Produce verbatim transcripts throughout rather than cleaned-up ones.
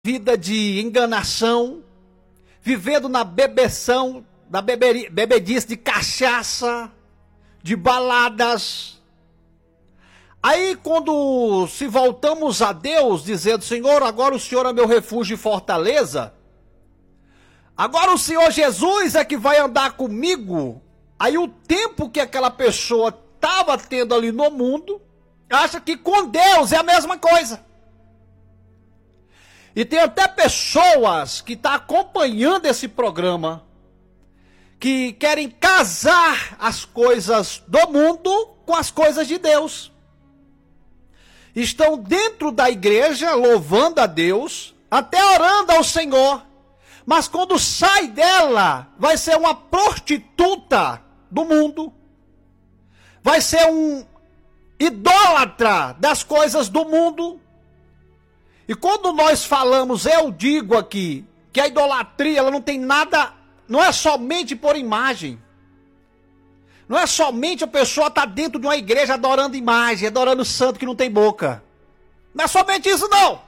vida de enganação, vivendo na bebeção, na beberi, bebedice de cachaça, de baladas. Aí quando se voltamos a Deus, dizendo, Senhor, agora o Senhor é meu refúgio e fortaleza, agora o Senhor Jesus é que vai andar comigo, aí o tempo que aquela pessoa estava tendo ali no mundo, acha que com Deus é a mesma coisa. E tem até pessoas que estão acompanhando esse programa, que querem casar as coisas do mundo com as coisas de Deus. Estão dentro da igreja, louvando a Deus, até orando ao Senhor, mas quando sai dela, vai ser uma prostituta do mundo, vai ser um idólatra das coisas do mundo. E quando nós falamos, eu digo aqui, que a idolatria ela não tem nada, não é somente por imagem. Não é somente a pessoa estar tá dentro de uma igreja adorando imagem, adorando santo que não tem boca. Não é somente isso não.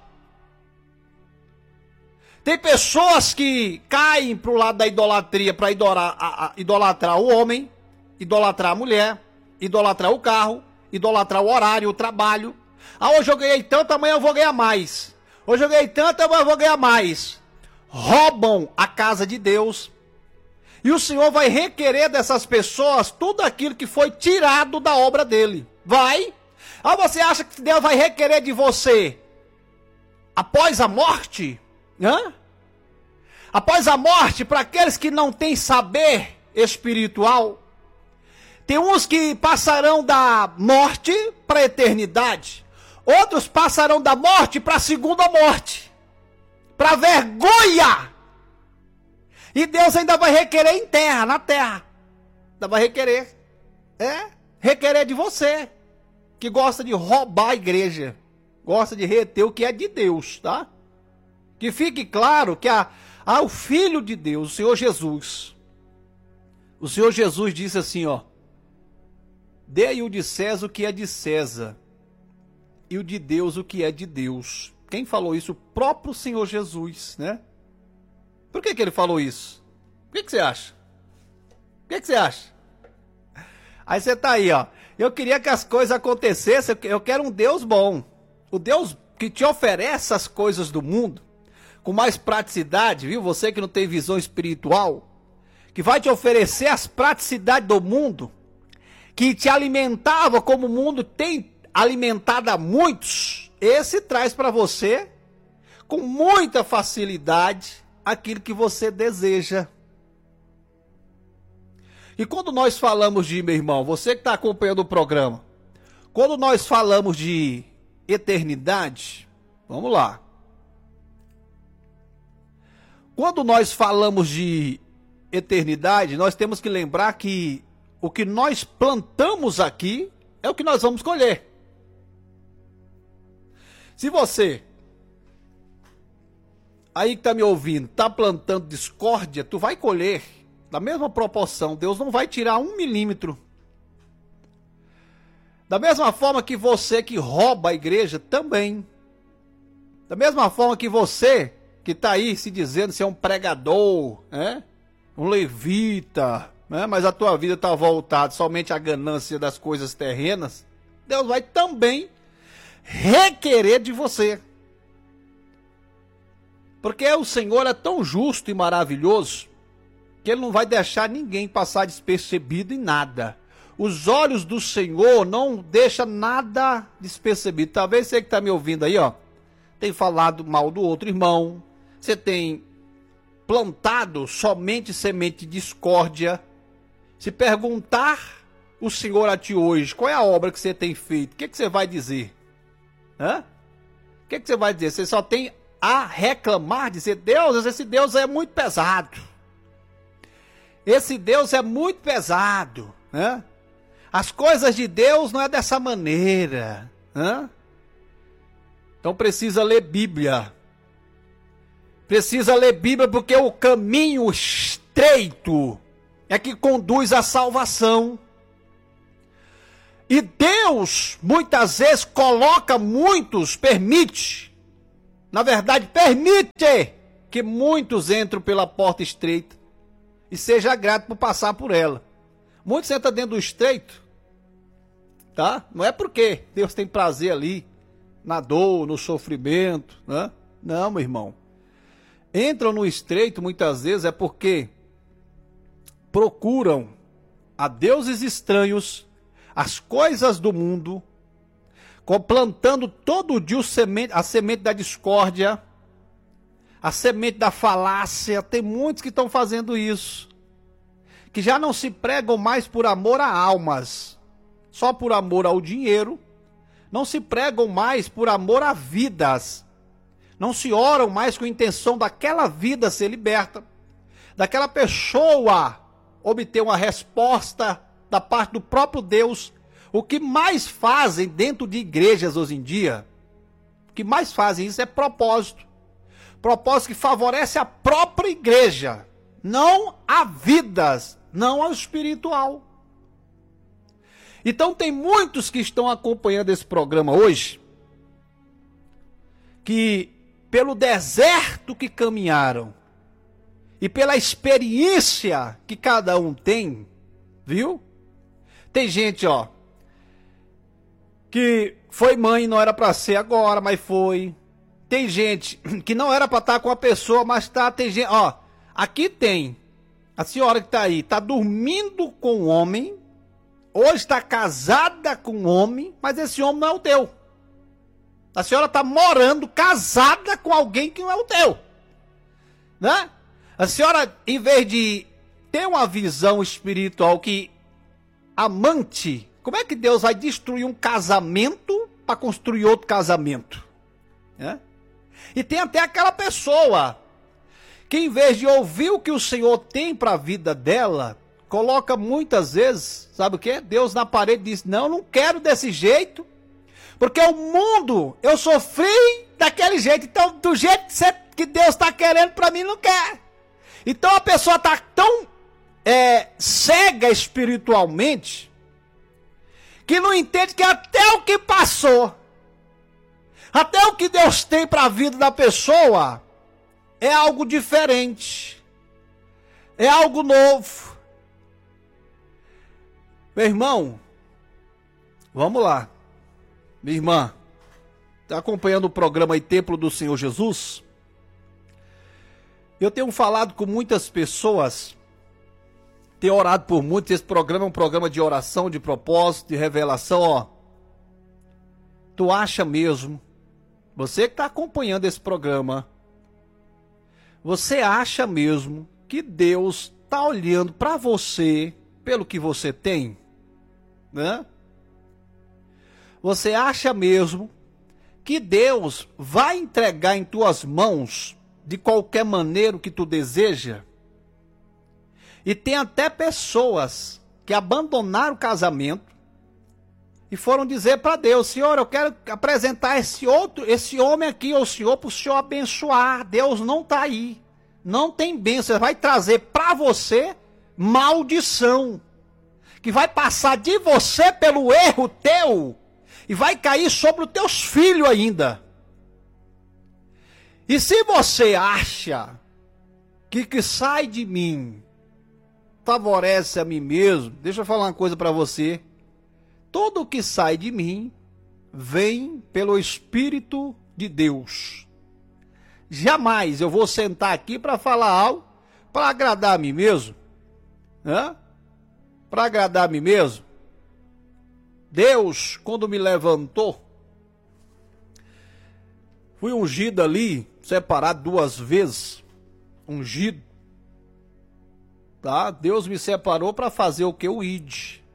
Tem pessoas que caem para o lado da idolatria para idolatrar, a, a, idolatrar o homem, idolatrar a mulher, idolatrar o carro, idolatrar o horário, o trabalho. Ah, hoje eu ganhei tanto, amanhã eu vou ganhar mais. Hoje eu ganhei tanto, amanhã eu vou ganhar mais. Roubam a casa de Deus. E o Senhor vai requerer dessas pessoas tudo aquilo que foi tirado da obra dele. Vai. Ah, você acha que Deus vai requerer de você após a morte? Hã? Após a morte, para aqueles que não têm saber espiritual, tem uns que passarão da morte para a eternidade. Outros passarão da morte para a segunda morte. Para a vergonha. E Deus ainda vai requerer em terra, na terra. Ainda vai requerer. É, requerer de você. Que gosta de roubar a igreja. Gosta de reter o que é de Deus, tá? Que fique claro que a, a, o Filho de Deus, o Senhor Jesus. O Senhor Jesus disse assim, ó. Dê o de César o que é de César. E o de Deus o que é de Deus. Quem falou isso? O próprio Senhor Jesus, né? Por que que ele falou isso? O que que você acha? O que que você acha? Aí você tá aí, ó. Eu queria que as coisas acontecessem, eu quero um Deus bom. O Deus que te oferece as coisas do mundo, com mais praticidade, viu? Você que não tem visão espiritual, que vai te oferecer as praticidades do mundo, que te alimentava como o mundo tem alimentado a muitos, esse traz para você, com muita facilidade, aquilo que você deseja. E quando nós falamos de, meu irmão, você que está acompanhando o programa, quando nós falamos de eternidade, vamos lá. Quando nós falamos de eternidade, nós temos que lembrar que o que nós plantamos aqui é o que nós vamos colher. Se você aí que tá me ouvindo, tá plantando discórdia, tu vai colher da mesma proporção. Deus não vai tirar um milímetro. Da mesma forma que você que rouba a igreja também. Da mesma forma que você que tá aí se dizendo ser um pregador, né? Um levita, né? Mas a tua vida tá voltada somente à ganância das coisas terrenas. Deus vai também requerer de você. Porque o Senhor é tão justo e maravilhoso que Ele não vai deixar ninguém passar despercebido em nada. Os olhos do Senhor não deixam nada despercebido. Talvez você que está me ouvindo aí, ó, tem falado mal do outro irmão. Você tem plantado somente semente de discórdia. Se perguntar o Senhor a ti hoje, qual é a obra que você tem feito? O que, que você vai dizer? Hã? O que, que você vai dizer? Você só tem a reclamar, dizer, Deus, esse Deus é muito pesado. Esse Deus é muito pesado, né? As coisas de Deus não é dessa maneira, né? Então precisa ler Bíblia. Precisa ler Bíblia porque o caminho estreito é que conduz à salvação. E Deus, muitas vezes, coloca muitos, permite, na verdade, permite que muitos entrem pela porta estreita e seja grato por passar por ela. Muitos entram dentro do estreito, tá? Não é porque Deus tem prazer ali, na dor, no sofrimento, né? Não, meu irmão. Entram no estreito muitas vezes é porque procuram a deuses estranhos, as coisas do mundo, plantando todo dia o semente, a semente da discórdia, a semente da falácia. Tem muitos que estão fazendo isso, que já não se pregam mais por amor a almas, só por amor ao dinheiro, não se pregam mais por amor a vidas, não se oram mais com a intenção daquela vida ser liberta, daquela pessoa obter uma resposta da parte do próprio Deus. O que mais fazem dentro de igrejas hoje em dia, o que mais fazem isso é propósito, propósito que favorece a própria igreja, não a vidas, não ao espiritual. Então tem muitos que estão acompanhando esse programa hoje, que pelo deserto que caminharam, e pela experiência que cada um tem, viu? Tem gente, ó, que foi mãe e não era para ser agora, mas foi. Tem gente que não era para estar com a pessoa, mas tá. Tem gente, ó, aqui tem a senhora que tá aí, tá dormindo com um homem, hoje está casada com um homem, mas esse homem não é o teu. A senhora tá morando casada com alguém que não é o teu, né? A senhora, em vez de ter uma visão espiritual que amante, como é que Deus vai destruir um casamento para construir outro casamento? É? E tem até aquela pessoa que, em vez de ouvir o que o Senhor tem para a vida dela, coloca muitas vezes, sabe o que? Deus na parede diz: não, não quero desse jeito, porque o mundo, eu sofri daquele jeito, então do jeito que Deus está querendo para mim, não quer. Então a pessoa está tão é, cega espiritualmente, que não entende que até o que passou, até o que Deus tem para a vida da pessoa, é algo diferente, é algo novo. Meu irmão, vamos lá. Minha irmã, está acompanhando o programa aí, Templo do Senhor Jesus? Eu tenho falado com muitas pessoas, tenho orado por muitos. Esse programa é um programa de oração, de propósito, de revelação, ó. Tu acha mesmo, você que está acompanhando esse programa, você acha mesmo que Deus está olhando para você pelo que você tem? Né? Você acha mesmo que Deus vai entregar em tuas mãos de qualquer maneira o que tu deseja? E tem até pessoas que abandonaram o casamento e foram dizer para Deus: Senhor, eu quero apresentar esse outro, esse homem aqui ao Senhor, para o Senhor abençoar. Deus não está aí, não tem bênção, vai trazer para você maldição, que vai passar de você pelo erro teu e vai cair sobre os teus filhos ainda. E se você acha que que sai de mim favorece a mim mesmo, deixa eu falar uma coisa para você. Tudo o que sai de mim vem pelo Espírito de Deus. Jamais eu vou sentar aqui para falar algo para agradar a mim mesmo, né? Para agradar a mim mesmo. Deus, quando me levantou, fui ungido ali, separado duas vezes, ungido, tá? Deus me separou para fazer o que? O I D.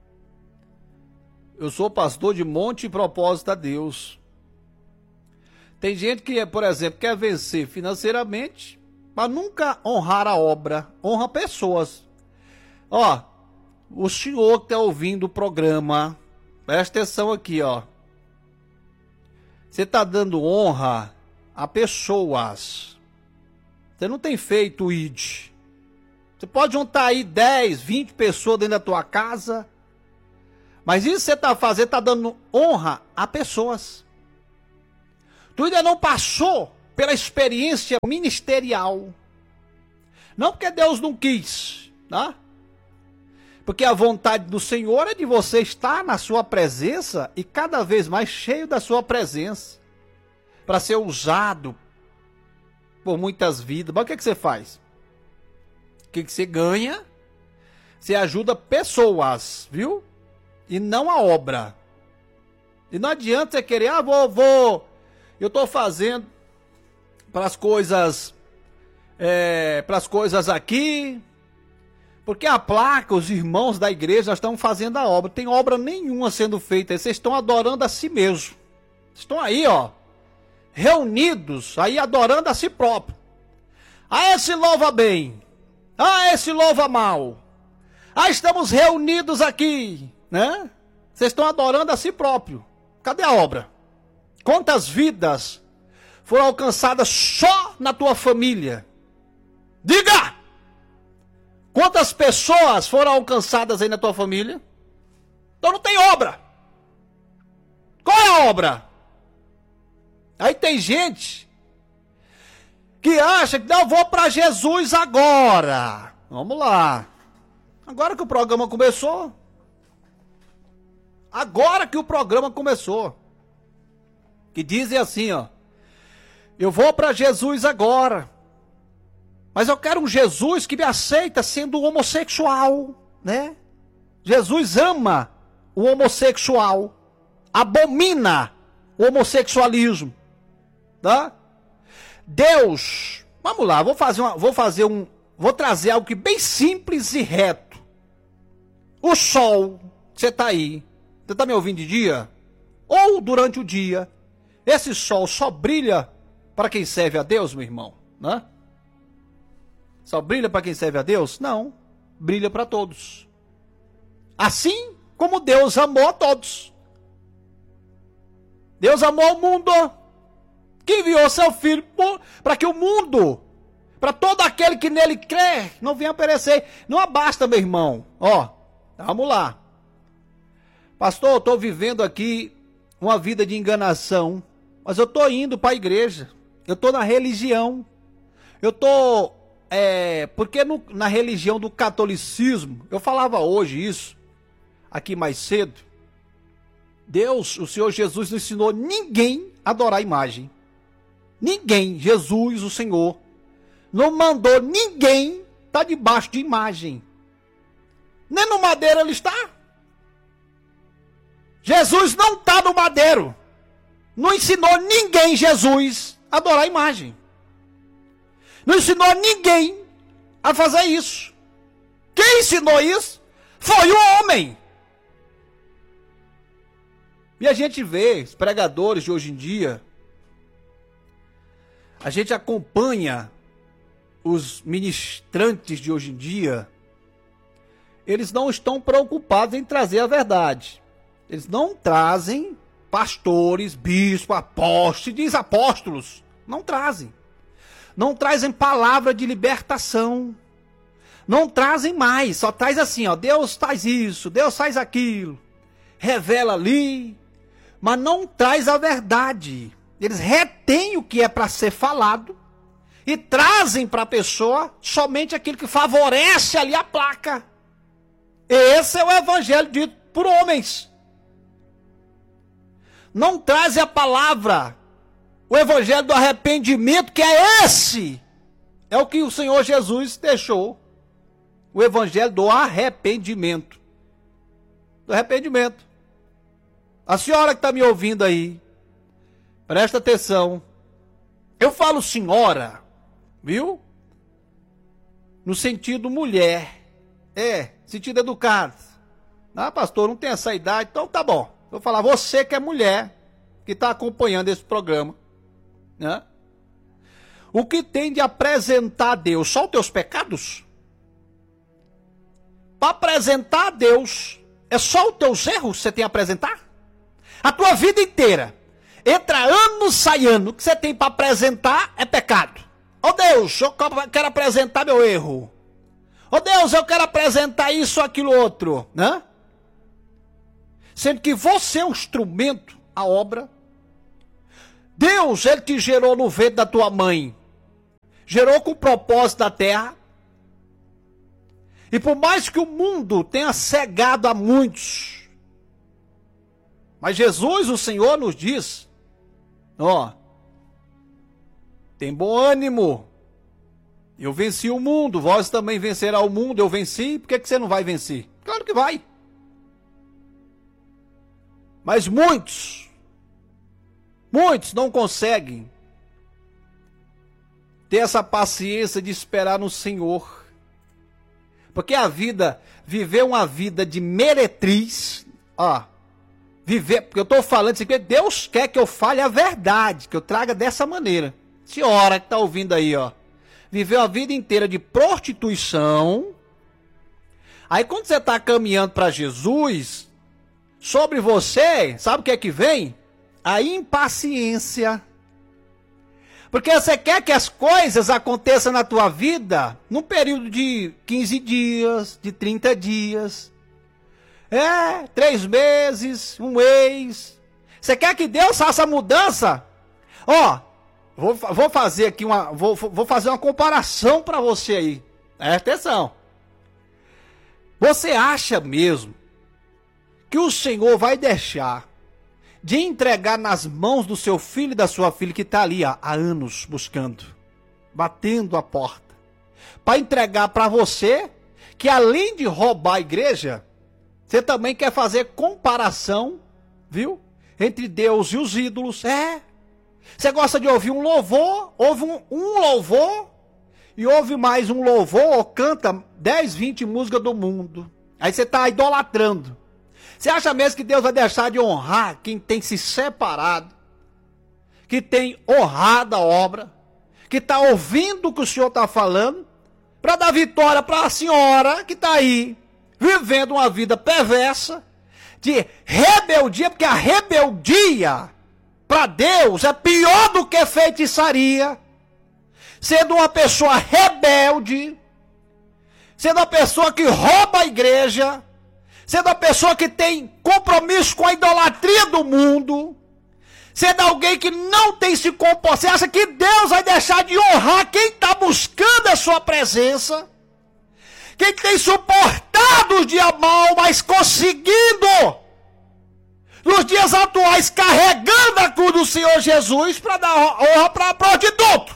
Eu sou pastor de monte e propósito a Deus. Tem gente que, por exemplo, quer vencer financeiramente, mas nunca honrar a obra, honra pessoas. Ó, o senhor que está ouvindo o programa, presta atenção aqui, ó. Você está dando honra a pessoas. Você não tem feito o I D. Você pode juntar aí dez, vinte pessoas dentro da tua casa, mas isso que você está fazendo, está dando honra a pessoas. Tu ainda não passou pela experiência ministerial. Não porque Deus não quis, tá? Porque a vontade do Senhor é de você estar na sua presença e cada vez mais cheio da sua presença, para ser usado por muitas vidas. Mas o que, é que você faz? O que, é que você ganha? Você ajuda pessoas, viu? E não a obra. E não adianta você querer, ah, vou, vou, eu estou fazendo para as coisas, é, para as coisas aqui, porque a placa, os irmãos da igreja estão fazendo a obra. Tem obra nenhuma sendo feita, vocês estão adorando a si mesmo. Estão aí, ó, reunidos, aí adorando a si próprio. Ah, esse louva bem, ah, esse louva mal. Ah, estamos reunidos aqui, né? Vocês estão adorando a si próprio. Cadê a obra? Quantas vidas foram alcançadas só na tua família? Diga! Quantas pessoas foram alcançadas aí na tua família? Então não tem obra. Qual é a obra? Aí tem gente que acha que não, eu vou para Jesus agora. Vamos lá. Agora que o programa começou. Agora que o programa começou. Que dizem assim, ó. Eu vou para Jesus agora. Mas eu quero um Jesus que me aceita sendo homossexual, né? Jesus ama o homossexual. Abomina o homossexualismo, tá? Deus, vamos lá, vou fazer uma, vou fazer um, vou trazer algo que bem simples e reto. O sol, você tá aí, você tá me ouvindo de dia? Ou durante o dia, esse sol só brilha para quem serve a Deus, meu irmão, né? Só brilha para quem serve a Deus? Não, brilha para todos. Assim como Deus amou a todos. Deus amou o mundo, que enviou seu Filho para que o mundo, para todo aquele que nele crê, não venha perecer. Não basta, meu irmão. Ó, vamos lá. Pastor, eu estou vivendo aqui uma vida de enganação, mas eu estou indo para a igreja. Eu estou na religião. Eu estou... É, porque no, na religião do catolicismo, eu falava hoje isso, aqui mais cedo, Deus, o Senhor Jesus não ensinou ninguém a adorar a imagem. Ninguém, Jesus, o Senhor, não mandou ninguém estar debaixo de imagem. Nem no madeiro ele está. Jesus não está no madeiro. Não ensinou ninguém, Jesus, a adorar a imagem. Não ensinou ninguém a fazer isso. Quem ensinou isso foi o homem. E a gente vê os pregadores de hoje em dia, a gente acompanha os ministrantes de hoje em dia, eles não estão preocupados em trazer a verdade. Eles não trazem pastores, bispos, apóstolos, diz apóstolos, não trazem. Não trazem palavra de libertação. Não trazem mais. Só traz assim, ó. Deus faz isso, Deus faz aquilo. Revela ali. Mas não traz a verdade. Eles retêm o que é para ser falado. E trazem para a pessoa somente aquilo que favorece ali a placa. Esse é o evangelho dito por homens. Não trazem a palavra. O evangelho do arrependimento, que é esse, é o que o Senhor Jesus deixou. O evangelho do arrependimento. Do arrependimento. A senhora que está me ouvindo aí, presta atenção. Eu falo senhora, viu? No sentido mulher. É, sentido educado. Ah, pastor, não tem essa idade, então tá bom. Vou falar, você que é mulher, que está acompanhando esse programa. Né? O que tem de apresentar a Deus? Só os teus pecados? Para apresentar a Deus, é só os teus erros que você tem a apresentar? A tua vida inteira, entra ano, sai ano, o que você tem para apresentar é pecado. Ó Deus, eu quero apresentar meu erro. Ó Deus, eu quero apresentar isso, aquilo, outro. Né? Sendo que você é um instrumento, a obra. Deus, ele te gerou no ventre da tua mãe. Gerou com o propósito da terra. E por mais que o mundo tenha cegado a muitos, mas Jesus, o Senhor, nos diz, ó, tem bom ânimo. Eu venci o mundo, vós também vencerá o mundo. Eu venci, por que que você não vai vencer? Claro que vai. Mas muitos, muitos não conseguem ter essa paciência de esperar no Senhor. Porque a vida, viver uma vida de meretriz, ó, viver, porque eu estou falando isso aqui, Deus quer que eu fale a verdade, que eu traga dessa maneira. Senhora que está ouvindo aí, ó, viveu a vida inteira de prostituição, aí quando você está caminhando para Jesus, sobre você, sabe o que é que vem? A impaciência. Porque você quer que as coisas aconteçam na tua vida num período de quinze dias, de trinta dias, é, três meses, um mês. Você quer que Deus faça a mudança? Ó, vou, vou fazer aqui uma, vou, vou fazer uma comparação para você aí. Presta atenção. Você acha mesmo que o Senhor vai deixar de entregar nas mãos do seu filho e da sua filha que está ali ó, há anos buscando, batendo a porta, para entregar para você, que além de roubar a igreja, você também quer fazer comparação, viu? Entre Deus e os ídolos, é. Você gosta de ouvir um louvor, ouve um, um louvor, e ouve mais um louvor, ou canta dez, vinte músicas do mundo. Aí você está idolatrando. Você acha mesmo que Deus vai deixar de honrar quem tem se separado, que tem honrado a obra, que está ouvindo o que o Senhor está falando, para dar vitória para a senhora que está aí, vivendo uma vida perversa, de rebeldia, porque a rebeldia para Deus é pior do que feitiçaria, sendo uma pessoa rebelde, sendo uma pessoa que rouba a igreja, sendo uma pessoa que tem compromisso com a idolatria do mundo, sendo alguém que não tem se comportado. Você acha que Deus vai deixar de honrar quem está buscando a sua presença? Quem tem suportado os dias mal, mas conseguindo, nos dias atuais, carregando a cruz do Senhor Jesus para dar honra para prostituto,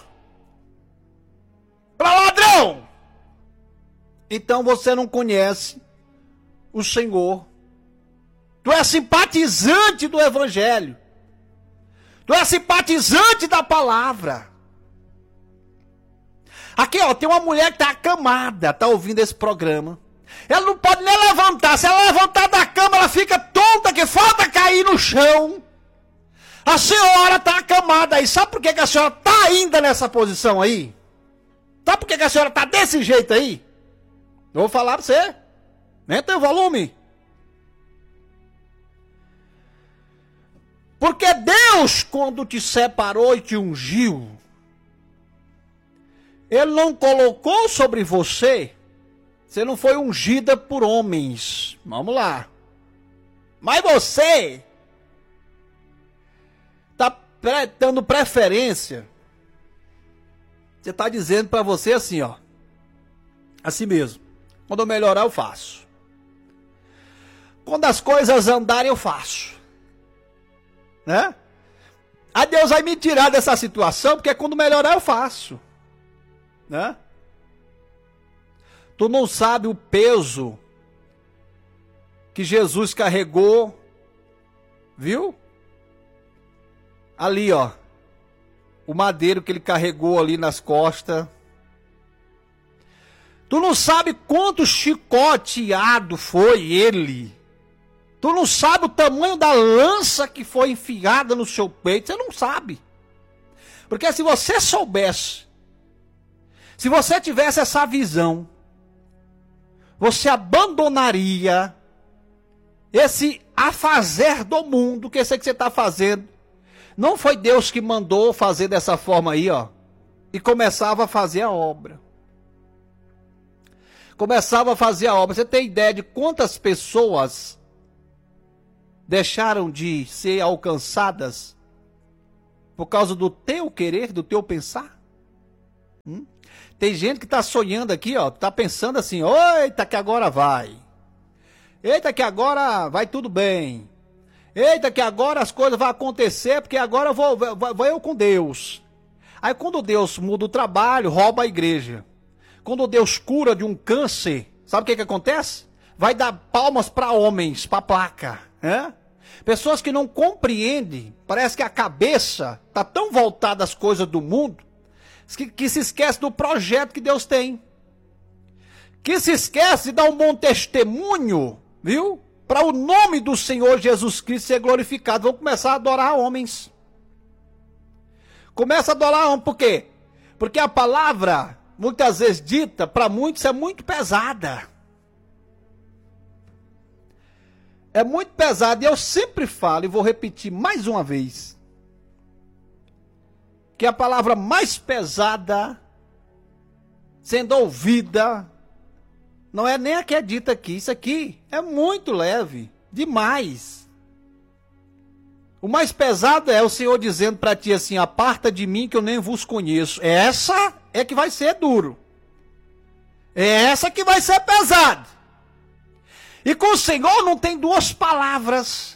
para ladrão. Então você não conhece o Senhor. Tu é simpatizante do Evangelho. Tu é simpatizante da palavra. Aqui, ó, tem uma mulher que está acamada, está ouvindo esse programa. Ela não pode nem levantar. Se ela levantar da cama, ela fica tonta, que falta cair no chão. A senhora está acamada aí. Sabe por que, que a senhora está ainda nessa posição aí? Sabe por que, que a senhora está desse jeito aí? Eu vou falar para você. Aumenta o volume. Porque Deus, quando te separou e te ungiu, Ele não colocou sobre você, você não foi ungida por homens. Vamos lá. Mas você está dando preferência. Você está dizendo para você assim, ó. Assim mesmo. Quando eu melhorar, eu faço. Quando as coisas andarem, eu faço. Né? Aí Deus vai me tirar dessa situação, porque quando melhorar, eu faço. Né? Tu não sabe o peso que Jesus carregou, viu? Ali, ó. O madeiro que ele carregou ali nas costas. Tu não sabe quanto chicoteado foi ele. Tu não sabe o tamanho da lança que foi enfiada no seu peito. Você não sabe. Porque se você soubesse, se você tivesse essa visão, você abandonaria esse afazer do mundo, que esse que você está fazendo. Não foi Deus que mandou fazer dessa forma aí, ó. E começava a fazer a obra. Começava a fazer a obra. Você tem ideia de quantas pessoas deixaram de ser alcançadas Por causa do teu querer, do teu pensar? Hum? Tem gente que está sonhando aqui, ó, tá pensando assim, eita que agora vai. Eita que agora vai tudo bem. Eita que agora as coisas vão acontecer, porque agora eu vou, vou, vou eu com Deus. Aí quando Deus muda o trabalho, rouba a igreja. Quando Deus cura de um câncer, sabe o que que acontece? Vai dar palmas para homens, para placa, né? Pessoas que não compreendem, parece que a cabeça está tão voltada às coisas do mundo, que, que se esquece do projeto que Deus tem. Que se esquece de dar um bom testemunho, viu? Para o nome do Senhor Jesus Cristo ser glorificado. Vão começar a adorar homens. Começa a adorar homens, por quê? Porque a palavra, muitas vezes dita, para muitos é muito pesada. É muito pesado, e eu sempre falo, e vou repetir mais uma vez, que a palavra mais pesada, sendo ouvida, não é nem a que é dita aqui. Isso aqui é muito leve, demais. O mais pesado é o Senhor dizendo para ti assim, aparta de mim que eu nem vos conheço. Essa é que vai ser duro. É essa que vai ser pesada. E com o Senhor não tem duas palavras.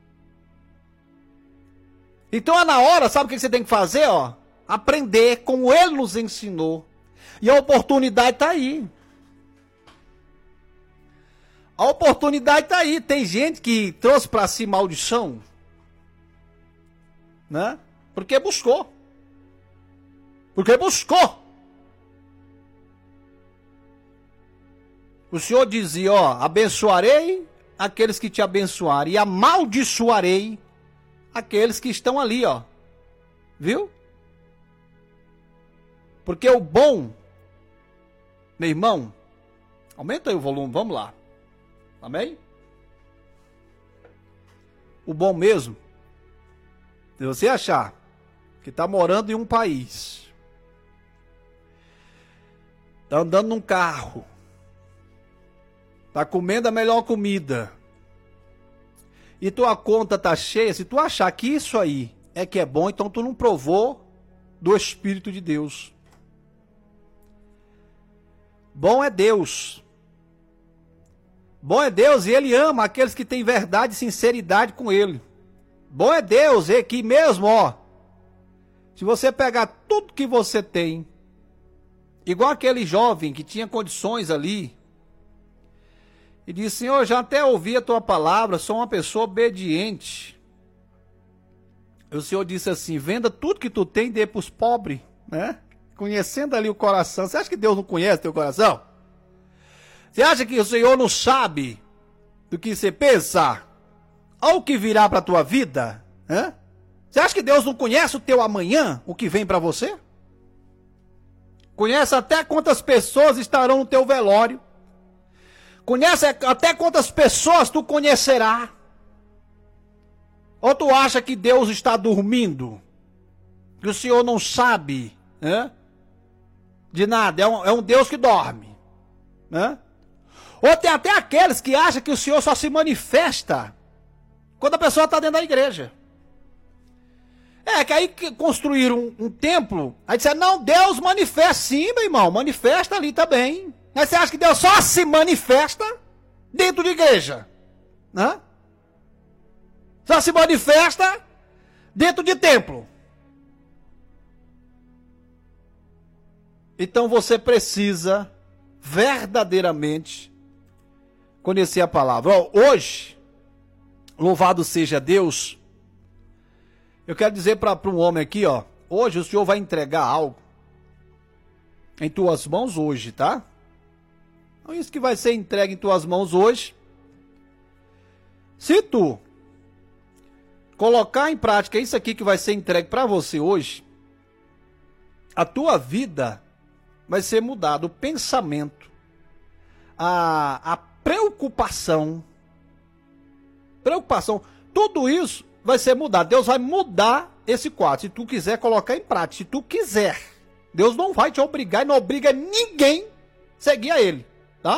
Então é na hora, sabe o que você tem que fazer? Ó? Aprender como Ele nos ensinou. E a oportunidade está aí. A oportunidade está aí. Tem gente que trouxe para si maldição, né? Porque buscou. Porque buscou. O Senhor dizia, ó, abençoarei aqueles que te abençoarem e amaldiçoarei aqueles que estão ali, ó. Viu? Porque o bom, meu irmão, aumenta aí o volume, vamos lá. Amém? O bom mesmo, se você achar que está morando em um país, está andando num carro, está comendo a melhor comida, e tua conta está cheia, se tu achar que isso aí é que é bom, então tu não provou do Espírito de Deus. Bom é Deus. Bom é Deus e Ele ama aqueles que têm verdade e sinceridade com Ele. Bom é Deus e que mesmo, ó, se você pegar tudo que você tem, igual aquele jovem que tinha condições ali, e disse, Senhor, já até ouvi a tua palavra, sou uma pessoa obediente. E o Senhor disse assim, venda tudo que tu tem e dê para os pobres, né? Conhecendo ali o coração. Você acha que Deus não conhece teu coração? Você acha que o Senhor não sabe do que você pensa? Ou o que virá para a tua vida? Né? Você acha que Deus não conhece o teu amanhã, o que vem para você? Conhece até quantas pessoas estarão no teu velório. Conhece até quantas pessoas tu conhecerá. Ou tu acha que Deus está dormindo? Que o Senhor não sabe, né? De nada, é um, é um Deus que dorme, né? Ou tem até aqueles que acham que o Senhor só se manifesta quando a pessoa está dentro da igreja. É, que aí construíram um, um templo, aí disseram, não, Deus manifesta, sim, meu irmão, manifesta ali também. Mas você acha que Deus só se manifesta dentro de igreja, né? Só se manifesta dentro de templo. Então você precisa verdadeiramente conhecer a palavra. Hoje, louvado seja Deus, eu quero dizer para um homem aqui, ó, hoje o Senhor vai entregar algo em tuas mãos hoje, tá? Então isso que vai ser entregue em tuas mãos hoje, se tu colocar em prática isso aqui que vai ser entregue para você hoje, a tua vida vai ser mudada, o pensamento, a, a preocupação, preocupação, tudo isso vai ser mudado. Deus vai mudar esse quadro, se tu quiser colocar em prática, se tu quiser. Deus não vai te obrigar e não obriga ninguém a seguir a Ele, tá?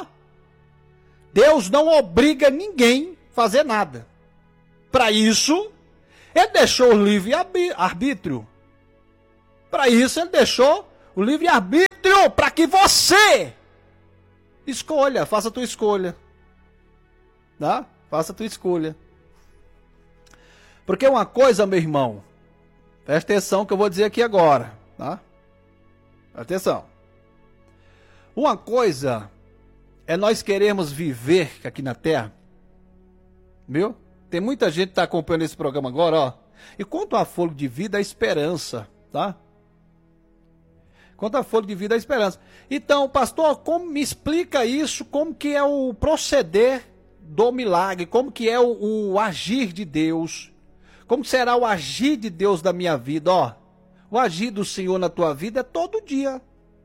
Deus não obriga ninguém a fazer nada. Para isso, Ele deixou o livre-arbítrio. Para isso, ele deixou o livre-arbítrio para que você escolha, faça a tua escolha. Tá? Faça a tua escolha. Porque uma coisa, meu irmão, presta atenção que eu vou dizer aqui agora. Tá? Presta atenção. Uma coisa é nós queremos viver aqui na Terra. Viu? Tem muita gente que está acompanhando esse programa agora, ó. E quanto a fôlego de vida, a esperança, tá? Quanto a fôlego de vida, a esperança. Então, pastor, como me explica isso? Como que é o proceder do milagre? Como que é o, o agir de Deus? Como será o agir de Deus na minha vida? Ó, o agir do Senhor na tua vida é todo dia.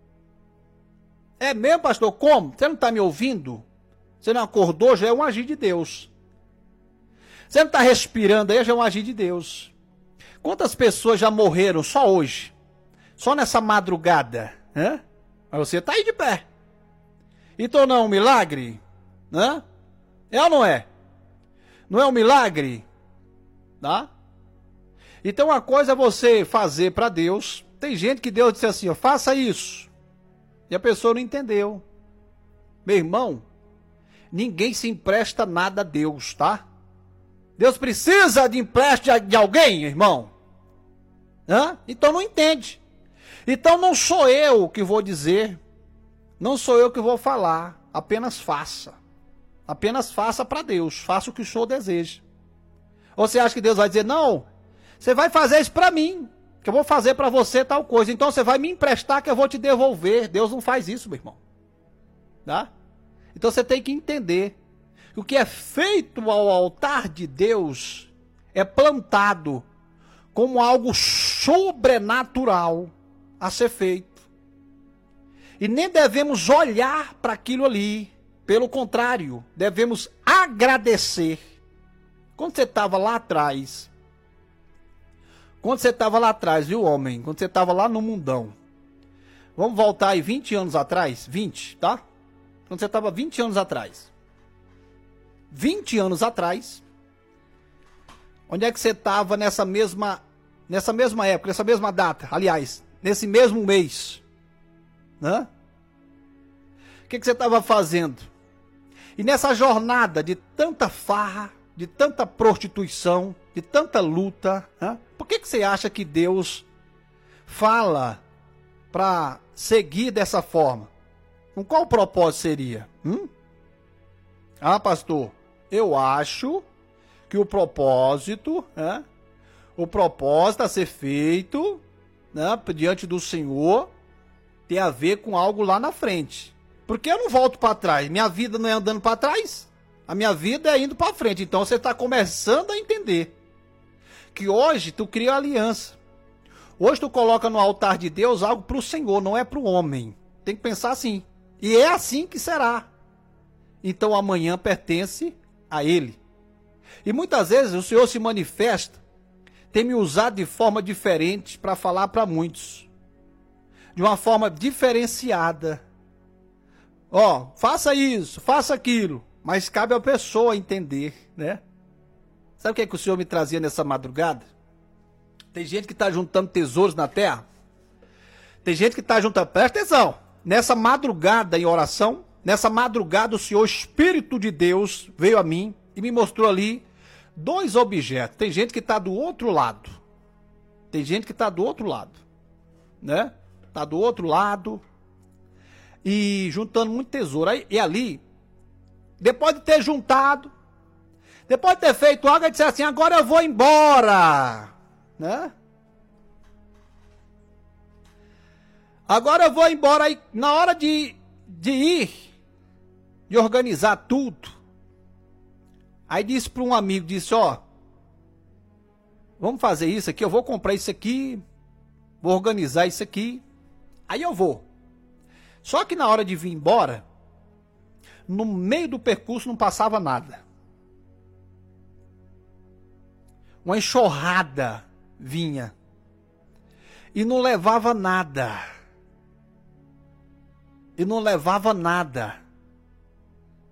É mesmo, pastor? Como? Você não está me ouvindo? Você não acordou? Já é um agir de Deus. Você não está respirando aí? Já é um agir de Deus. Quantas pessoas já morreram só hoje? Só nessa madrugada? Né? Mas você está aí de pé. Então não é um milagre? Né? É ou não é? Não é um milagre? Tá? Então uma coisa é você fazer para Deus. Tem gente que Deus disse assim, ó, faça isso. E a pessoa não entendeu. Meu irmão, ninguém se empresta nada a Deus, tá? Deus precisa de empréstimo de alguém, irmão? Hã? Então não entende. Então não sou eu que vou dizer, não sou eu que vou falar, apenas faça. Apenas faça para Deus, faça o que o Senhor deseja. Ou você acha que Deus vai dizer, não, você vai fazer isso para mim, que eu vou fazer para você tal coisa, então você vai me emprestar que eu vou te devolver. Deus não faz isso, meu irmão. Tá? Então você tem que entender que o que é feito ao altar de Deus é plantado como algo sobrenatural a ser feito. E nem devemos olhar para aquilo ali. Pelo contrário, devemos agradecer. Quando você estava lá atrás, quando você estava lá atrás, viu, homem? Quando você estava lá no mundão. Vamos voltar aí vinte anos atrás? vinte, tá? Quando você estava vinte anos atrás. vinte anos atrás. Onde é que você estava nessa mesma, nessa mesma época, nessa mesma data? Aliás, nesse mesmo mês. Né? O que, que você estava fazendo? E nessa jornada de tanta farra, de tanta prostituição, de tanta luta, né? Por que, que você acha que Deus fala para seguir dessa forma? Com qual propósito seria? Hum? Ah, pastor, eu acho que o propósito, né? O propósito a ser feito, né, diante do Senhor tem a ver com algo lá na frente. Porque eu não volto para trás. Minha vida não é andando para trás. A minha vida é indo para frente. Então você está começando a entender que hoje tu cria aliança. Hoje tu coloca no altar de Deus algo para o Senhor, não é para o homem. Tem que pensar assim. E é assim que será. Então amanhã pertence a Ele. E muitas vezes o Senhor se manifesta, tem me usado de forma diferente para falar para muitos. De uma forma diferenciada. Ó, faça isso, faça aquilo. Mas cabe à pessoa entender, né? Sabe o que é que o Senhor me trazia nessa madrugada? Tem gente que está juntando tesouros na terra. Tem gente que está juntando... Presta atenção. Nessa madrugada em oração, nessa madrugada o Senhor, Espírito de Deus, veio a mim e me mostrou ali dois objetos. Tem gente que está do outro lado. Tem gente que está do outro lado. Né? Está do outro lado. E juntando muito tesouro. Aí, e ali, depois de ter juntado, depois de ter feito algo, ele disse assim, agora eu vou embora. Né? Agora eu vou embora. Aí, na hora de, de ir, de organizar tudo, aí disse para um amigo, disse, ó, vamos fazer isso aqui, eu vou comprar isso aqui, vou organizar isso aqui, aí eu vou. Só que na hora de vir embora, no meio do percurso não passava nada. Uma enxurrada vinha e não levava nada. E não levava nada.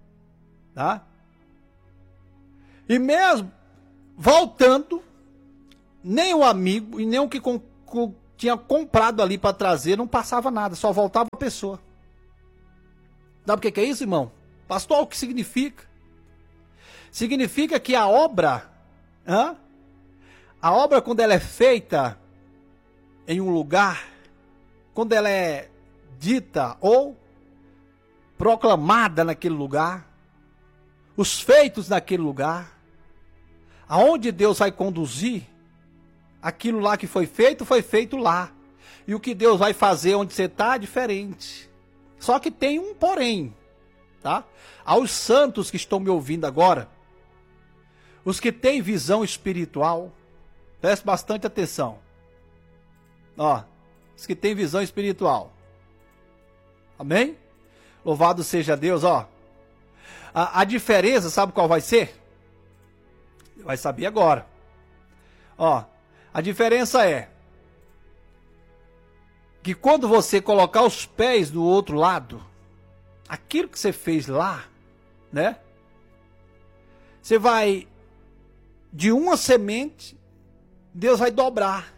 Tá? E mesmo voltando, nem o amigo e nem o que com, com, tinha comprado ali para trazer, não passava nada, só voltava a pessoa. Sabe o que, que é isso, irmão? Pastor, o que significa? Significa que a obra, hã? a obra quando ela é feita em um lugar, quando ela é dita ou proclamada naquele lugar, os feitos naquele lugar, aonde Deus vai conduzir, aquilo lá que foi feito, foi feito lá. E o que Deus vai fazer onde você está é diferente. Só que tem um porém, tá? Aos santos que estão me ouvindo agora, os que têm visão espiritual, preste bastante atenção. Ó, os que têm visão espiritual. Amém? Louvado seja Deus, ó. A, a diferença, sabe qual vai ser? Vai saber agora. Ó, a diferença é que quando você colocar os pés do outro lado, aquilo que você fez lá, né? Você vai, de uma semente, Deus vai dobrar.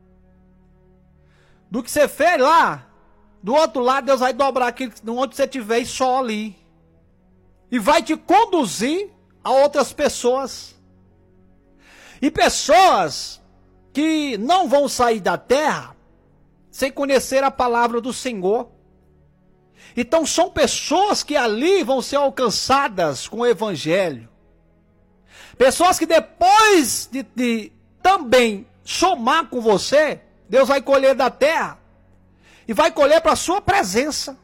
Do que você fez lá, do outro lado, Deus vai dobrar aquilo onde você estiver e só ali. E vai te conduzir a outras pessoas. E pessoas que não vão sair da terra sem conhecer a palavra do Senhor. Então são pessoas que ali vão ser alcançadas com o evangelho. Pessoas que depois de, de também somar com você, Deus vai colher da terra e vai colher para a sua presença.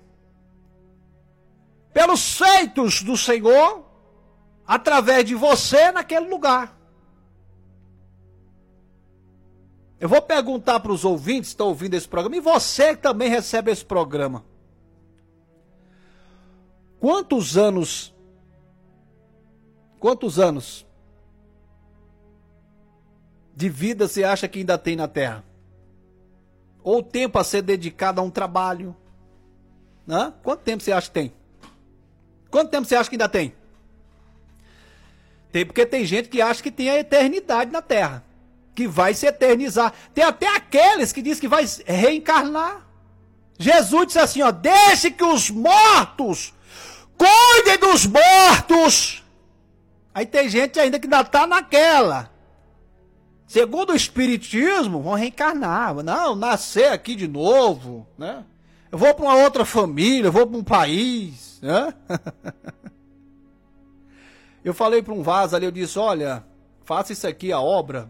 Pelos feitos do Senhor, através de você naquele lugar. Eu vou perguntar para os ouvintes que estão ouvindo esse programa, e você que também recebe esse programa. Quantos anos, quantos anos de vida você acha que ainda tem na Terra? Ou tempo a ser dedicado a um trabalho? Hã? Quanto tempo você acha que tem? Quanto tempo você acha que ainda tem? Tem, porque tem gente que acha que tem a eternidade na Terra, que vai se eternizar. Tem até aqueles que dizem que vai reencarnar. Jesus disse assim, ó, deixe que os mortos cuidem dos mortos. Aí tem gente ainda que ainda está naquela. Segundo o Espiritismo, vão reencarnar. Não, nascer aqui de novo, né? Eu vou para uma outra família, eu vou para um país, né? Eu falei para um vaso ali, eu disse, olha, faça isso aqui, a obra.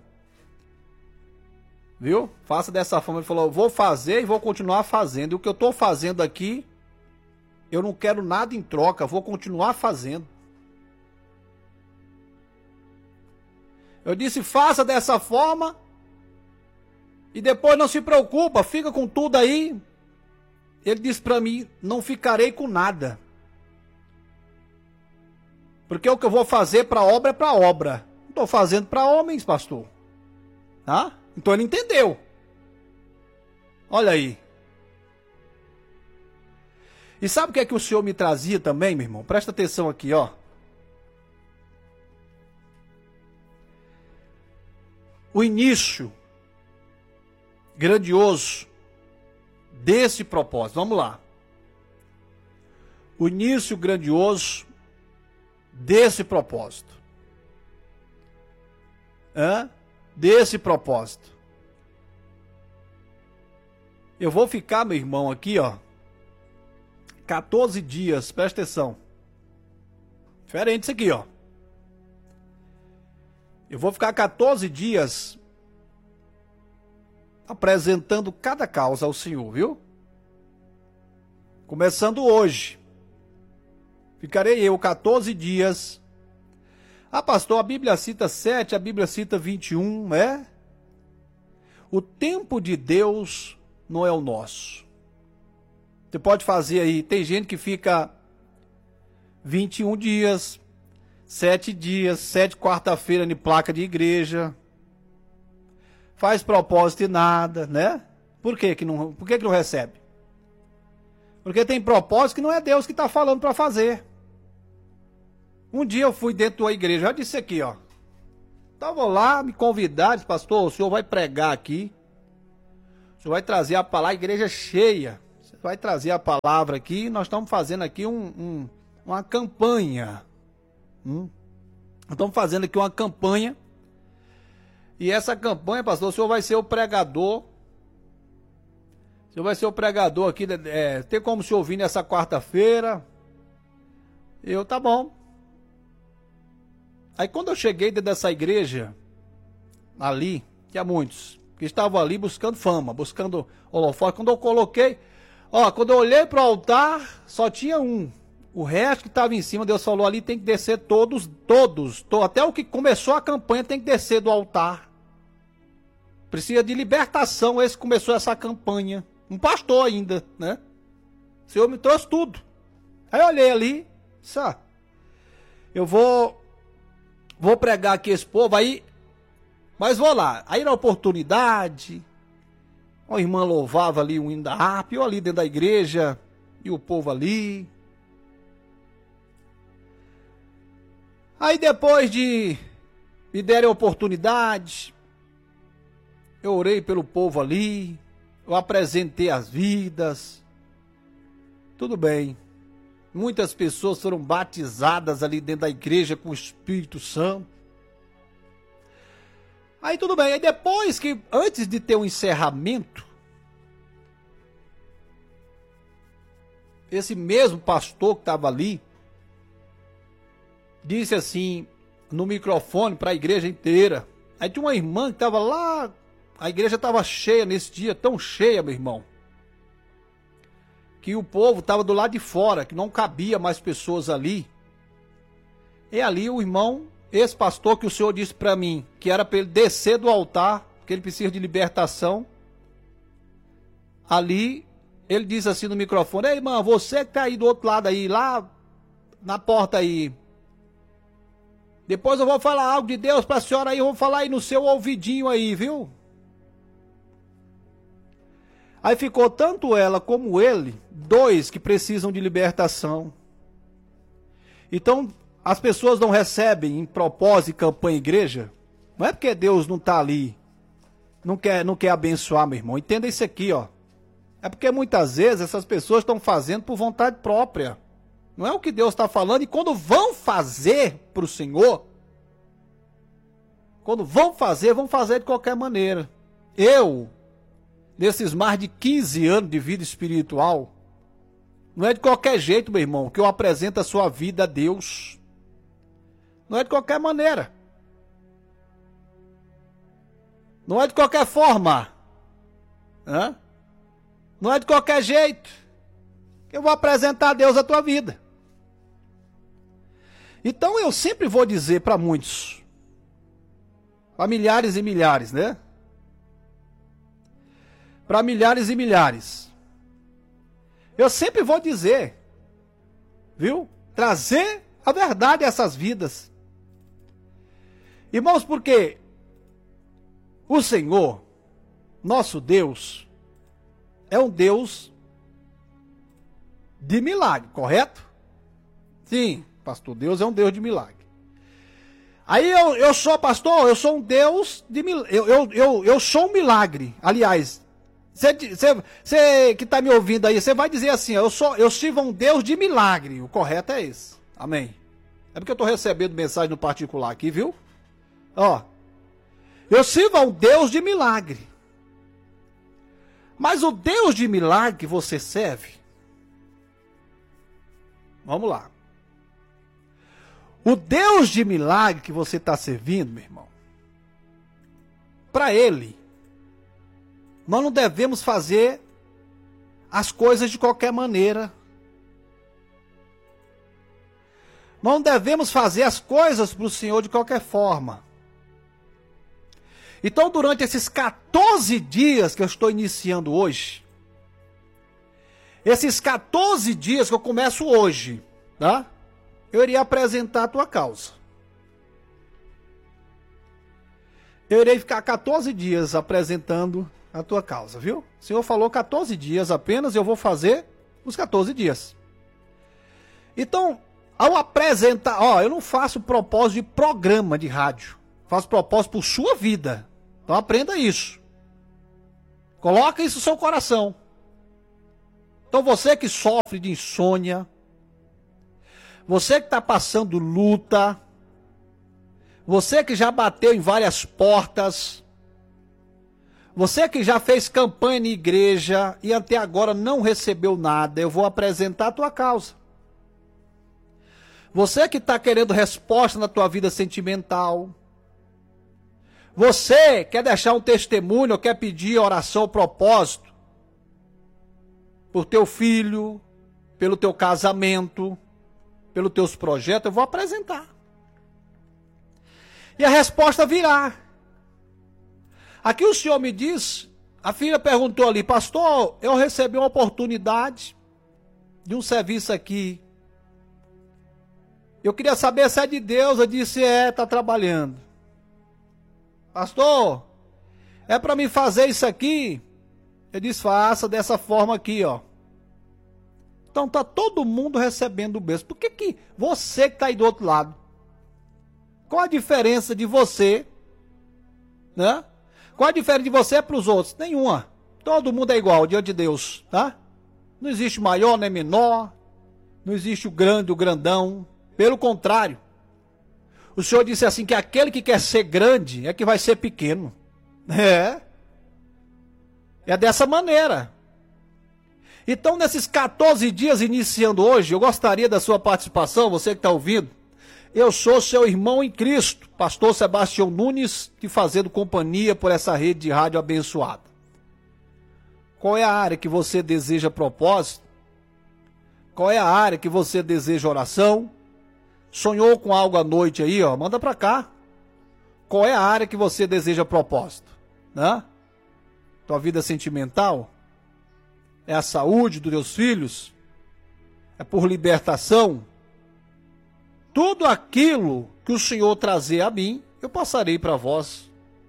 Viu? Faça dessa forma. Ele falou, eu vou fazer e vou continuar fazendo. E o que eu estou fazendo aqui, eu não quero nada em troca, vou continuar fazendo. Eu disse, faça dessa forma e depois não se preocupa, fica com tudo aí. Ele disse para mim, não ficarei com nada. Porque o que eu vou fazer para obra é para obra. Não estou fazendo para homens, pastor. Tá? Então ele entendeu. Olha aí. E sabe o que é que o Senhor me trazia também, meu irmão? Presta atenção aqui, ó. O início grandioso desse propósito. Vamos lá. O início grandioso desse propósito. Hã? Desse propósito. Eu vou ficar, meu irmão, aqui, ó, quatorze dias, presta atenção. Diferente isso aqui, ó. Eu vou ficar quatorze dias apresentando cada causa ao Senhor, viu? Começando hoje. Ficarei eu quatorze dias. Ah, pastor, a Bíblia cita sete, a Bíblia cita vinte e um, é? O tempo de Deus não é o nosso. Você pode fazer aí, tem gente que fica vinte e um dias, sete dias, sete quarta-feira em placa de igreja, faz propósito e nada, né? Por que que não, por que que não recebe? Porque tem propósito que não é Deus que está falando para fazer. Um dia eu fui dentro da igreja, já disse aqui, ó. tava lá, me convidaram, pastor, o senhor vai pregar aqui. O senhor vai trazer a palavra, a igreja cheia. Você vai trazer a palavra aqui. Nós estamos fazendo aqui um, um, uma campanha. Hum? Estamos fazendo aqui uma campanha. E essa campanha, pastor, o senhor vai ser o pregador. O senhor vai ser o pregador aqui. É, tem como o senhor vir nessa quarta-feira? Eu, tá bom. Aí quando eu cheguei dentro dessa igreja, ali, tinha muitos que estavam ali buscando fama, buscando holofote. Quando eu coloquei, ó, quando eu olhei para o altar, só tinha um. O resto que estava em cima, Deus falou ali, tem que descer todos, todos, to, até o que começou a campanha tem que descer do altar. Precisa de libertação, esse começou essa campanha. Um pastor ainda, né? O Senhor me trouxe tudo. Aí eu olhei ali, só, eu vou... Vou pregar aqui esse povo, aí, mas vou lá. Aí na oportunidade, uma irmã louvava ali um hino da harpa, eu ali dentro da igreja, e o povo ali. Aí depois de me derem a oportunidade, eu orei pelo povo ali, eu apresentei as vidas, tudo bem. Muitas pessoas foram batizadas ali dentro da igreja com o Espírito Santo. Aí tudo bem. Aí depois que, antes de ter um encerramento, esse mesmo pastor que estava ali, disse assim, no microfone para a igreja inteira. Aí tinha uma irmã que estava lá, a igreja estava cheia nesse dia, tão cheia, meu irmão, que o povo estava do lado de fora, que não cabia mais pessoas ali. E ali o irmão, esse pastor que o senhor disse para mim, que era para ele descer do altar, porque ele precisa de libertação. Ali, ele diz assim no microfone, ei irmã, você que tá aí do outro lado aí, lá na porta aí. Depois eu vou falar algo de Deus para a senhora aí, eu vou falar aí no seu ouvidinho aí, viu? Aí ficou tanto ela como ele, dois que precisam de libertação. Então, as pessoas não recebem em propósito e campanha igreja, não é porque Deus não está ali, não quer, não quer abençoar, meu irmão. Entenda isso aqui, ó. É porque muitas vezes essas pessoas estão fazendo por vontade própria. Não é o que Deus está falando, e quando vão fazer para o Senhor, quando vão fazer, vão fazer de qualquer maneira. Eu... Nesses mais de quinze anos de vida espiritual, não é de qualquer jeito, meu irmão, que eu apresento a sua vida a Deus. Não é de qualquer maneira. Não é de qualquer forma. Hã? Não é de qualquer jeito que eu vou apresentar a Deus a tua vida. Então eu sempre vou dizer para muitos, para milhares e milhares, né? Para milhares e milhares. Eu sempre vou dizer, viu? Trazer a verdade a essas vidas. Irmãos, porque o Senhor, nosso Deus, é um Deus de milagre, correto? Sim, pastor, Deus é um Deus de milagre. Aí eu, eu sou, pastor, eu sou um Deus de milagre. Eu, eu, eu, eu sou um milagre. Aliás, você que está me ouvindo aí, você vai dizer assim, eu, sou, eu sirvo um Deus de milagre. O correto é esse. Amém. É porque eu estou recebendo mensagem no particular aqui, viu? Ó, eu sirvo a um Deus de milagre. Mas o Deus de milagre que você serve, vamos lá. O Deus de milagre que você está servindo, meu irmão, para Ele, nós não devemos fazer as coisas de qualquer maneira. Nós não devemos fazer as coisas para o Senhor de qualquer forma. Então, durante esses quatorze dias que eu estou iniciando hoje, esses quatorze dias que eu começo hoje, tá? Eu iria apresentar a tua causa. Eu irei ficar quatorze dias apresentando a tua causa, viu? O Senhor falou quatorze dias apenas, eu vou fazer os quatorze dias. Então, ao apresentar, ó, eu não faço propósito de programa de rádio. Faz propósito por sua vida. Então aprenda isso. Coloca isso no seu coração. Então você que sofre de insônia, você que está passando luta, você que já bateu em várias portas, você que já fez campanha na igreja e até agora não recebeu nada, eu vou apresentar a tua causa. Você que está querendo resposta na tua vida sentimental, você quer deixar um testemunho, quer pedir oração, propósito, por teu filho, pelo teu casamento, pelos teus projetos, eu vou apresentar. E a resposta virá. Aqui o Senhor me diz, a filha perguntou ali, pastor, eu recebi uma oportunidade de um serviço aqui. Eu queria saber se é de Deus. Eu disse, é, está trabalhando. Pastor, é para mim fazer isso aqui? Eu disse, faça dessa forma aqui, ó. Então tá todo mundo recebendo o bênção. Por que que você que está aí do outro lado? Qual a diferença de você, né? Qual a diferença de você para os outros? Nenhuma. Todo mundo é igual diante de Deus, tá? Não existe maior nem menor. Não existe o grande, o grandão. Pelo contrário. O Senhor disse assim que aquele que quer ser grande é que vai ser pequeno. É. É dessa maneira. Então, nesses quatorze dias iniciando hoje, eu gostaria da sua participação, você que está ouvindo. Eu sou seu irmão em Cristo, pastor Sebastião Nunes, te fazendo companhia por essa rede de rádio abençoada. Qual é a área que você deseja propósito? Qual é a área que você deseja oração? Sonhou com algo à noite aí, ó, manda pra cá. Qual é a área que você deseja propósito? Né? Tua vida sentimental? É a saúde dos teus filhos? É por libertação? Tudo aquilo que o Senhor trazer a mim, eu passarei para vós.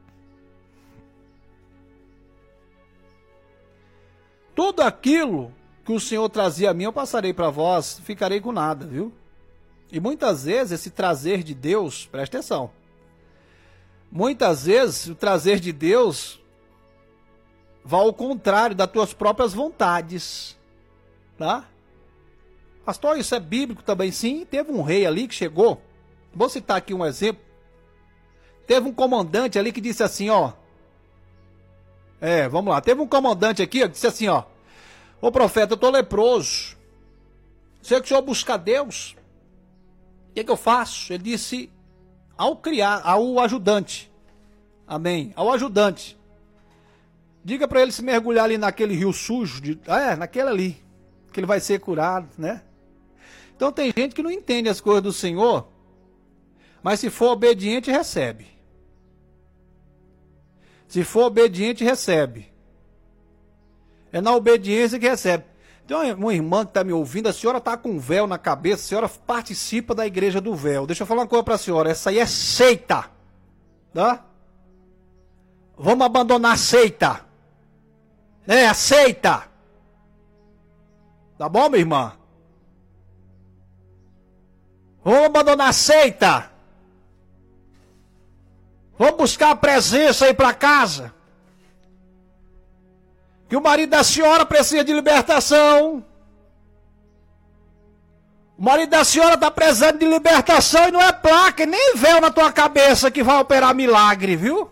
Tudo aquilo que o Senhor trazia a mim, eu passarei para vós, ficarei com nada, viu? E muitas vezes esse trazer de Deus, presta atenção, muitas vezes o trazer de Deus vai ao contrário das tuas próprias vontades, tá? Pastor, isso é bíblico também? Sim, teve um rei ali que chegou, vou citar aqui um exemplo, teve um comandante ali que disse assim, ó, é, vamos lá, teve um comandante aqui ó, que disse assim, ó, ô profeta, eu tô leproso, sei que o senhor busca Deus, o que, que eu faço? Ele disse ao criar, ao ajudante, amém, ao ajudante, diga para ele se mergulhar ali naquele rio sujo, de, é, naquele ali, que ele vai ser curado, né? Então tem gente que não entende as coisas do Senhor, mas se for obediente, recebe. Se for obediente, recebe. É na obediência que recebe. Tem uma irmã que está me ouvindo, a senhora está com um véu na cabeça, a senhora participa da igreja do véu. Deixa eu falar uma coisa para a senhora, essa aí é seita, tá? Vamos abandonar a seita. É, a seita. Tá bom, minha irmã? Vamos abandonar a seita. Vamos buscar a presença aí para casa. Que o marido da senhora precisa de libertação. O marido da senhora está precisando de libertação e não é placa, nem véu na tua cabeça que vai operar milagre, viu?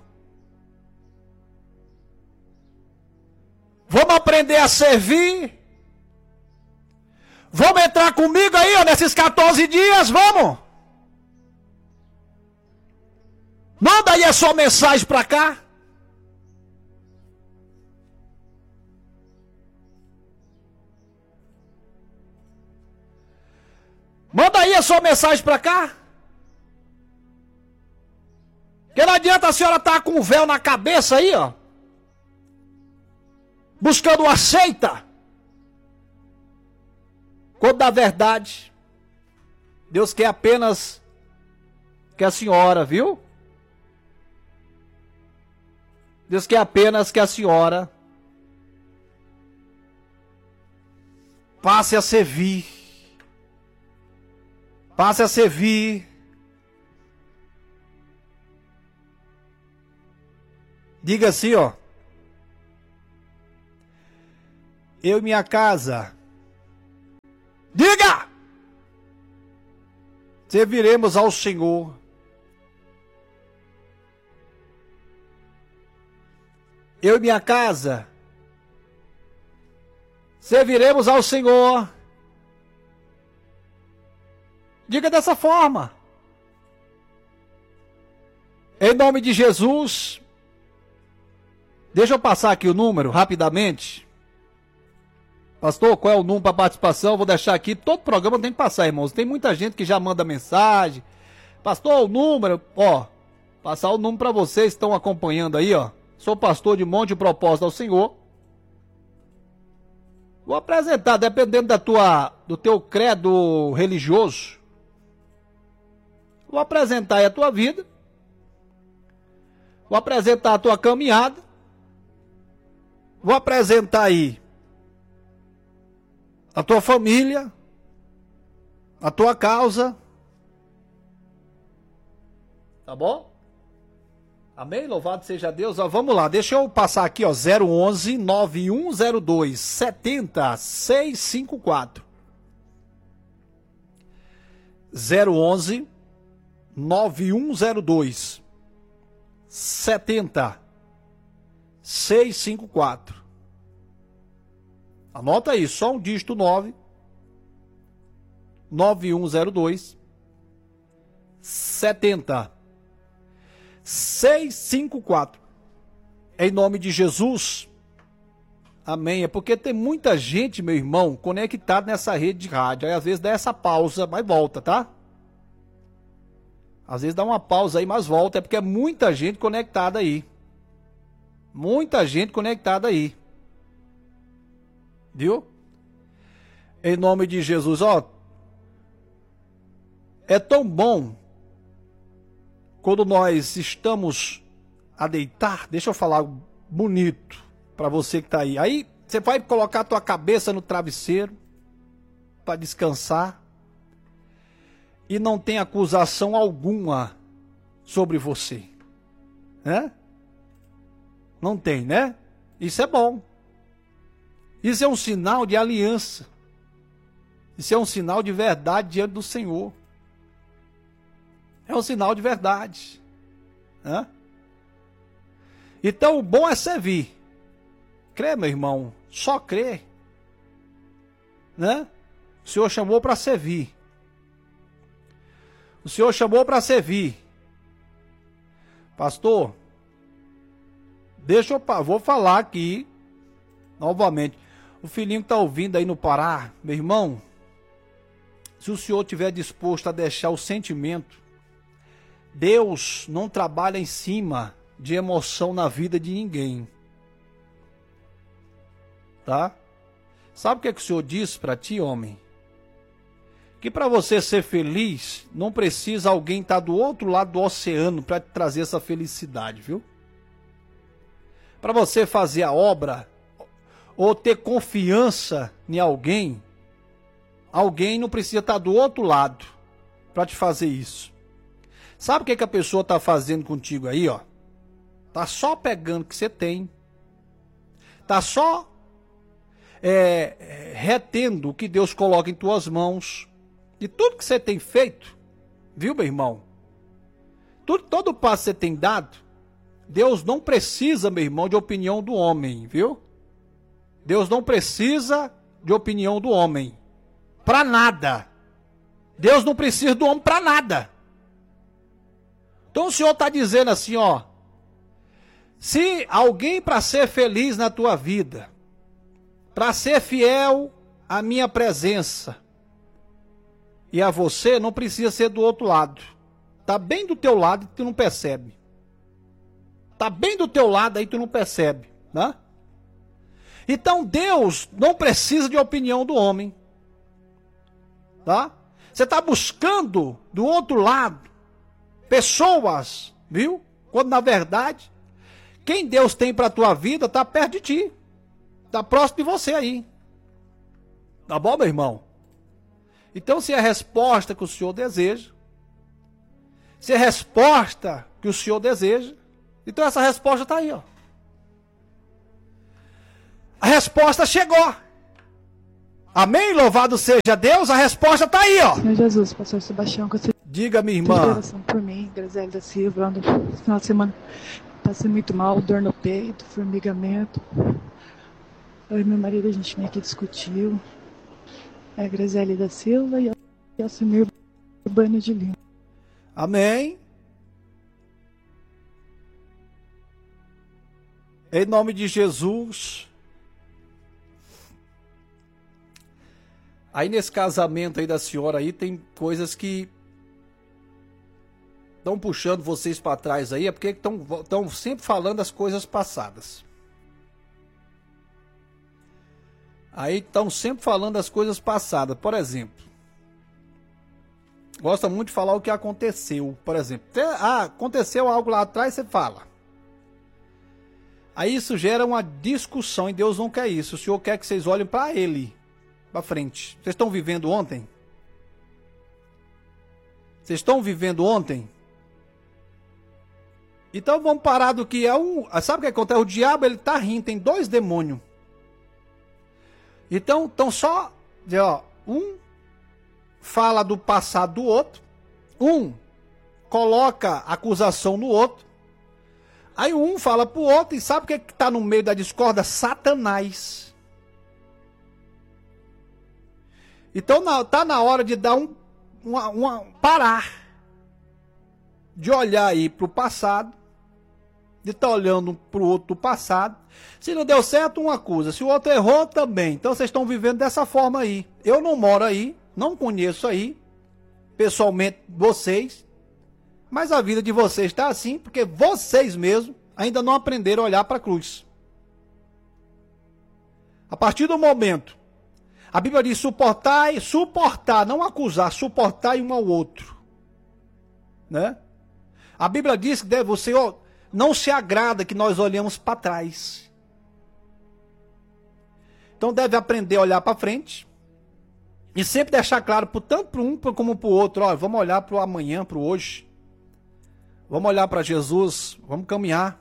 Vamos aprender a servir. Vamos entrar comigo aí, ó, nesses quatorze dias, vamos? Manda aí a sua mensagem para cá. Manda aí a sua mensagem para cá. Porque não adianta a senhora estar com o véu na cabeça aí, ó. Buscando uma seita. Quando na verdade, Deus quer apenas que a senhora, viu? Deus quer apenas que a senhora passe a servir. Passe a servir. Diga assim, ó. Eu e minha casa. Diga! Serviremos ao Senhor. Eu e minha casa. Serviremos ao Senhor. Diga dessa forma. Em nome de Jesus. Deixa eu passar aqui o número rapidamente. Pastor, qual é o número para participação? Vou deixar aqui. Todo programa tem que passar, irmãos. Tem muita gente que já manda mensagem. Pastor, o número, ó. Passar o número para vocês que estão acompanhando aí, ó. Sou pastor de Monte Propósito ao Senhor. Vou apresentar, dependendo da tua, do teu credo religioso. Vou apresentar aí a tua vida. Vou apresentar a tua caminhada. Vou apresentar aí a tua família, a tua causa. Tá bom? Amém? Louvado seja Deus. Ó, vamos lá, deixa eu passar aqui, ó, zero onze, nove um zero dois, sete zero seis cinco quatro. zero onze, nove um zero dois, sete zero seis cinco quatro. Anota aí, só um dígito nove, nove um zero dois, sete zero seis cinco quatro. Em nome de Jesus. Amém. É porque tem muita gente, meu irmão, conectado nessa rede de rádio. Aí às vezes dá essa pausa, mas volta, tá? Às vezes dá uma pausa aí, mas volta. É porque é muita gente conectada aí. Muita gente conectada aí. Viu? Em nome de Jesus, ó. É tão bom quando nós estamos a deitar. Deixa eu falar bonito para você que tá aí. Aí você vai colocar a tua cabeça no travesseiro para descansar e não tem acusação alguma sobre você, né? Não tem, né? Isso é bom. Isso é um sinal de aliança. Isso é um sinal de verdade diante do Senhor. É um sinal de verdade, né? Então o bom é servir. Crê, meu irmão, só crê, né? O Senhor chamou para servir. O Senhor chamou para servir. Pastor, deixa eu vou falar aqui novamente. O filhinho que está ouvindo aí no Pará, meu irmão, se o senhor estiver disposto a deixar o sentimento, Deus não trabalha em cima de emoção na vida de ninguém. Tá? Sabe o que é que o Senhor disse para ti, homem? Que para você ser feliz, não precisa alguém estar do outro lado do oceano para te trazer essa felicidade, viu? Para você fazer a obra ou ter confiança em alguém, alguém não precisa estar do outro lado para te fazer isso. Sabe o que, que a pessoa está fazendo contigo aí, ó? Tá só pegando o que você tem. Tá só é, retendo o que Deus coloca em tuas mãos. E tudo que você tem feito, viu, meu irmão? Tudo, todo passo que você tem dado, Deus não precisa, meu irmão, de opinião do homem, viu? Deus não precisa de opinião do homem. Para nada. Deus não precisa do homem para nada. Então o Senhor está dizendo assim, ó. Se alguém para ser feliz na tua vida, para ser fiel à minha presença e a você, não precisa ser do outro lado. Tá bem do teu lado e tu não percebe. Tá bem do teu lado aí tu não percebe, né? Então Deus não precisa de opinião do homem. Tá? Você está buscando do outro lado pessoas, viu? Quando na verdade, quem Deus tem para a tua vida está perto de ti. Está próximo de você aí. Tá bom, meu irmão? Então se é a resposta que o Senhor deseja, se é a resposta que o Senhor deseja, então essa resposta está aí, ó. A resposta chegou. Amém? Louvado seja Deus, a resposta está aí, ó. Senhor Jesus, pastor Sebastião, que você Diga, minha fez irmã. oração por mim, Graziele da Silva, no final de semana passei muito mal, dor no peito, formigamento. Eu e meu marido, a gente meio que discutiu. É a Graziele da Silva e a Alcimir Urbano de Lima. Amém. Em nome de Jesus. Aí nesse casamento aí da senhora aí tem coisas que estão puxando vocês para trás aí, é porque estão sempre falando as coisas passadas. Aí estão sempre falando as coisas passadas. Por exemplo, gosta muito de falar o que aconteceu. Por exemplo, ah, aconteceu algo lá atrás, você fala. Aí isso gera uma discussão e Deus não quer isso. O Senhor quer que vocês olhem para Ele, para frente. Vocês estão vivendo ontem? Vocês estão vivendo ontem? Então vamos parar do que é um... Sabe o que acontece? O diabo, ele tá rindo, tem dois demônios. Então, então só... Ó, um fala do passado do outro. Um coloca acusação no outro. Aí um fala pro outro e sabe o que que tá no meio da discórdia? Satanás. Então na, tá na hora de dar um... Uma, uma, parar. De olhar aí pro passado. De estar tá olhando pro outro do passado. Se não deu certo, um acusa. Se o outro errou, também. Então vocês estão vivendo dessa forma aí. Eu não moro aí. Não conheço aí. Pessoalmente, vocês. Mas a vida de vocês está assim, porque vocês mesmos ainda não aprenderam a olhar para a cruz. A partir do momento, a Bíblia diz suportar, suportar, não acusar, suportar um ao outro. Né? A Bíblia diz que deve, o Senhor não se agrada que nós olhemos para trás. Então deve aprender a olhar para frente. E sempre deixar claro, tanto para um como para o outro, ó, vamos olhar para o amanhã, para o hoje. Vamos olhar para Jesus, vamos caminhar.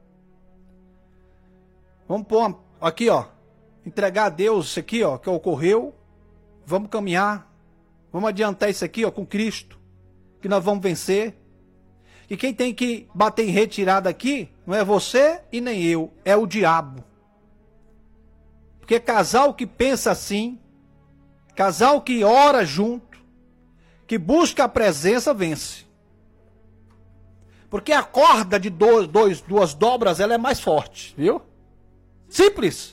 Vamos pôr uma, aqui, ó, entregar a Deus isso aqui, ó, que ocorreu. Vamos caminhar. Vamos adiantar isso aqui, ó, com Cristo, que nós vamos vencer. E quem tem que bater em retirada aqui não é você e nem eu, é o diabo. Porque casal que pensa assim, casal que ora junto, que busca a presença, vence. Porque a corda de dois, dois, duas dobras, ela é mais forte, viu? Simples.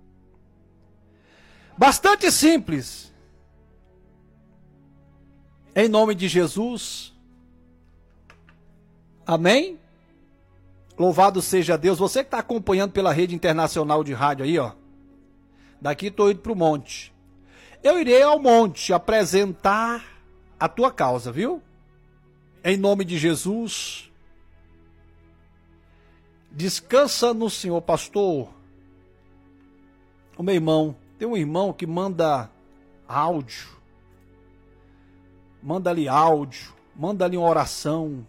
Bastante simples. Em nome de Jesus. Amém? Louvado seja Deus. Você que está acompanhando pela rede internacional de rádio aí, ó. Daqui estou indo para o monte. Eu irei ao monte apresentar a tua causa, viu? Em nome de Jesus. Descansa no Senhor, pastor. O meu irmão, tem um irmão que manda áudio. Manda ali áudio. Manda ali uma oração.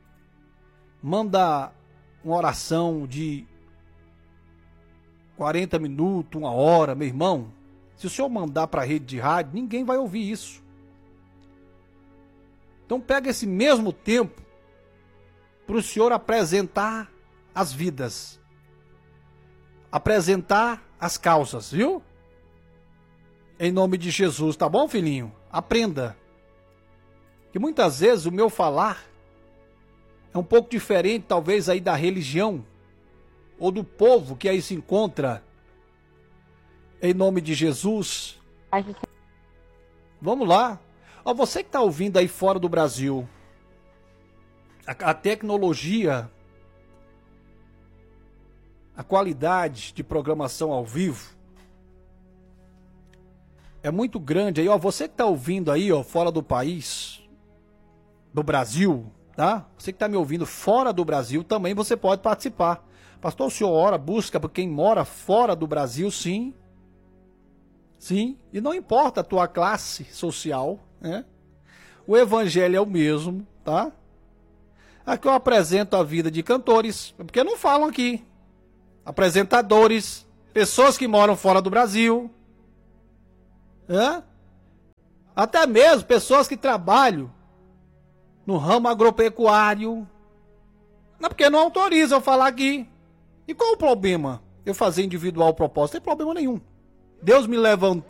Manda uma oração de quarenta minutos, uma hora, meu irmão. Se o senhor mandar para a rede de rádio, ninguém vai ouvir isso. Então pega esse mesmo tempo para o senhor apresentar as vidas. Apresentar as causas, viu? Em nome de Jesus, tá bom, filhinho? Aprenda. Que muitas vezes o meu falar é um pouco diferente, talvez, aí da religião ou do povo que aí se encontra. Em nome de Jesus. Vamos lá. Ó, você que está ouvindo aí fora do Brasil, a, a tecnologia, a qualidade de programação ao vivo é muito grande aí, ó. Você que está ouvindo aí, ó, fora do país, do Brasil, tá? Você que está me ouvindo fora do Brasil, também você pode participar. Pastor, o senhor ora, busca por quem mora fora do Brasil, sim. Sim, e não importa a tua classe social, né? O evangelho é o mesmo, tá? Aqui eu apresento a vida de cantores, porque não falam aqui. Apresentadores, pessoas que moram fora do Brasil, é? Até mesmo pessoas que trabalham no ramo agropecuário. Não, porque não autorizam eu falar aqui. E qual o problema? Eu fazer individual propósito, não tem problema nenhum. Deus me levantou